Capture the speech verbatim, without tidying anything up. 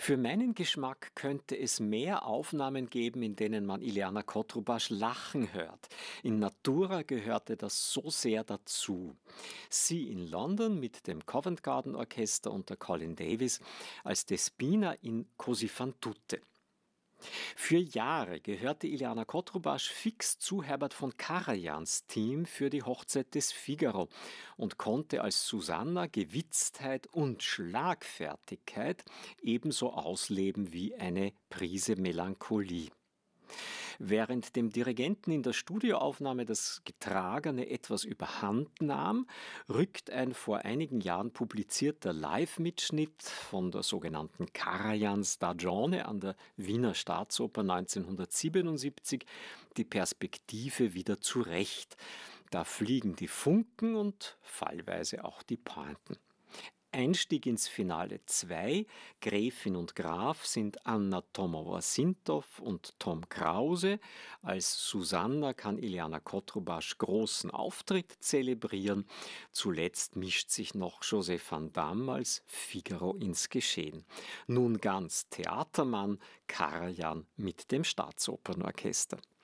Für meinen Geschmack könnte es mehr Aufnahmen geben, in denen man Iliana Kotrubasch lachen hört. In Natura gehörte das so sehr dazu. Sie in London mit dem Covent Garden Orchester unter Colin Davis als Despina in Così fan tutte. Für Jahre gehörte Iliana Kotrubasch fix zu Herbert von Karajans Team für die Hochzeit des Figaro und konnte als Susanna Gewitztheit und Schlagfertigkeit ebenso ausleben wie eine Prise Melancholie. Während dem Dirigenten in der Studioaufnahme das Getragene etwas überhand nahm, rückt ein vor einigen Jahren publizierter Live-Mitschnitt von der sogenannten Karajan Stagione an der Wiener Staatsoper neunzehnhundertsiebenundsiebzig die Perspektive wieder zurecht. Da fliegen die Funken und fallweise auch die Pointen. Einstieg ins Finale zwei, Gräfin und Graf, sind Anna Tomowa-Sintow und Tom Krause. Als Susanna kann Iliana Kotrubasch großen Auftritt zelebrieren. Zuletzt mischt sich noch Joseph van Damme als Figaro ins Geschehen. Nun ganz Theatermann, Karajan mit dem Staatsopernorchester.